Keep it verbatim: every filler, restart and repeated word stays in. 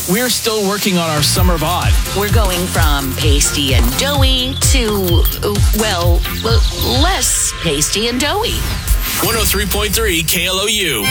we're still working on our summer bod. We're going from pasty and doughy to, uh, well, uh, less pasty and doughy. one oh three point three K L O U.